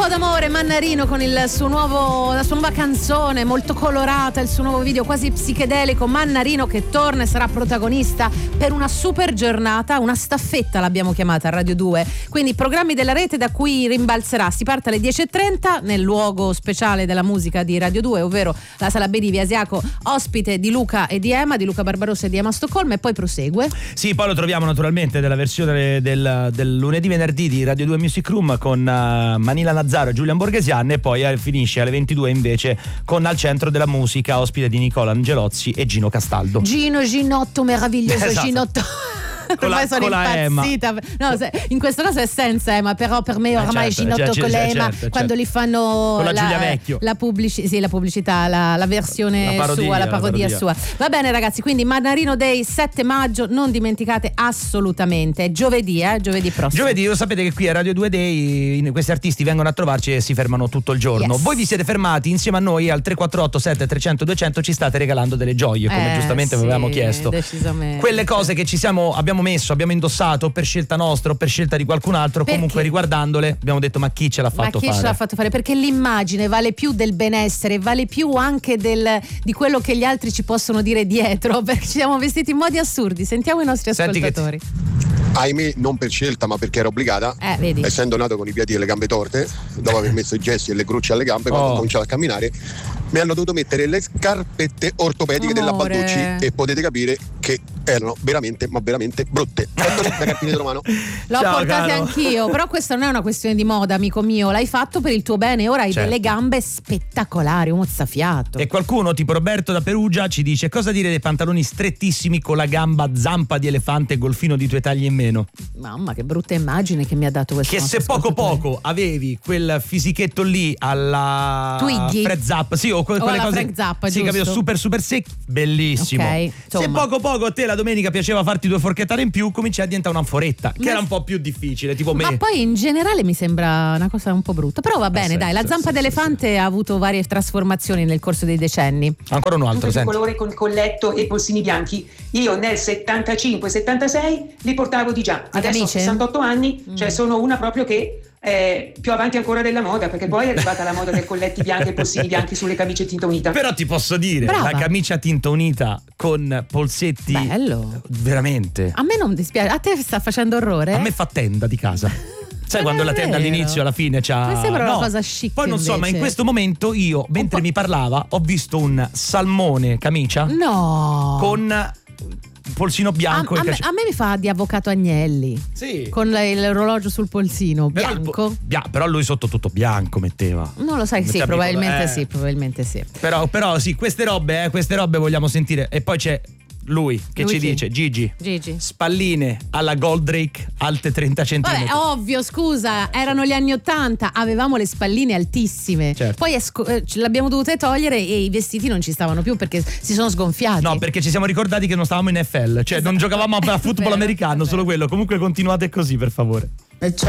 po' d'amore, Mannarino con la sua nuova canzone molto colorata, il suo nuovo video quasi psichedelico. Mannarino che torna e sarà protagonista per una super giornata, una staffetta l'abbiamo chiamata a Radio 2, quindi programmi della rete da cui rimbalzerà. Si parte alle 10.30 nel luogo speciale della musica di Radio 2, ovvero la Sala B di Via Asiaco, ospite di Luca e di Ema, di Luca Barbarossa e di Ema Stoccolma, e poi prosegue. Sì, poi lo troviamo naturalmente nella versione del lunedì-venerdì di Radio 2 Music Room con Manila Nazzaro e Giulian Borghesian, e poi finisce alle 22 invece con Al Centro della Musica, ospite di Nicola Angelozzi e Gino Castaldo. Ginotto meraviglioso, esatto. Ginotto. Ormai sono impazzita. No, in questo caso è senza Ema, però per me ormai Ginotto con l'Ema, quando li fanno con la Giulia Vecchio, la pubblicità, la versione sua, la parodia sua. Va bene ragazzi, quindi Mannarino Day 7 maggio, non dimenticate assolutamente, è giovedì prossimo. Giovedì, lo sapete che qui a Radio 2 Day questi artisti vengono a trovarci e si fermano tutto il giorno. Yes. Voi vi siete fermati insieme a noi al 348 7300 200, ci state regalando delle gioie, come giustamente avevamo chiesto. Decisamente. Quelle cose che abbiamo indossato per scelta nostra o per scelta di qualcun altro. Perché? Comunque riguardandole abbiamo detto ma chi ce l'ha fatto fare? Ma chi ce l'ha fatto fare? Perché l'immagine vale più del benessere, vale più anche di quello che gli altri ci possono dire dietro, perché ci siamo vestiti in modi assurdi. Sentiamo i nostri ascoltatori. Ahimè, non per scelta ma perché era obbligata, vedi. Essendo nato con i piedi e le gambe torte, dopo aver messo i gessi e le grucce alle gambe, quando ho cominciato a camminare mi hanno dovuto mettere le scarpette ortopediche della Balducci, e potete capire che erano veramente, ma veramente brutte. Eccoli da Carpineto Romano. L'ho portate anch'io, però questa non è una questione di moda, amico mio, l'hai fatto per il tuo bene e ora hai delle gambe spettacolari, un mozzafiato. E qualcuno tipo Roberto da Perugia ci dice: cosa dire dei pantaloni strettissimi con la gamba zampa di elefante e golfino di 2 taglie in meno? Mamma, che brutta immagine che mi ha dato questo. Che se poco avevi quel fisichetto lì alla Twiggy, Fred Zapp, sì, o quelle cose, Frank Zappa, sì, capito, super secchi, bellissimo. Okay, se poco a te la domenica piaceva farti 2 forchettate in più, cominciai a diventare un'anforetà, che era un po' più difficile, tipo me. Ma poi in generale mi sembra una cosa un po' brutta, però va bene, dai, la zampa d'elefante ha avuto varie trasformazioni nel corso dei decenni. Ancora un altro, senti. Colore con colletto e polsini bianchi. Io nel 75-76 li portavo di già. Adesso ho 68 anni, cioè sono una proprio che più avanti ancora della moda, perché poi è arrivata la moda dei colletti bianchi e polsini bianchi sulle camicie tinta unita. Però ti posso dire, la camicia tinta unita con polsetti, bello, veramente. A me non dispiace, a te sta facendo orrore? A me fa tenda di casa. Sai quando la tenda all'inizio alla fine c'ha. Ma sembra una cosa chic. Poi non so, invece. ma in questo momento io, mentre mi parlava, ho visto un salmone camicia con polsino bianco. A me mi fa di avvocato Agnelli. Sì. Con l'orologio sul polsino bianco. Però lui sotto tutto bianco metteva. Non lo sai, sì, probabilmente sì. Però sì, queste robe vogliamo sentire. E poi c'è lui che ci dice: Gigi, spalline alla Goldrake alte 30 cm. Vabbè, ovvio, scusa, erano gli anni 80, avevamo le spalline altissime. Certo. Poi ce l'abbiamo dovute togliere e i vestiti non ci stavano più perché si sono sgonfiati. No, perché ci siamo ricordati che non stavamo in FL, cioè non giocavamo a football americano, solo quello. Comunque continuate così, per favore.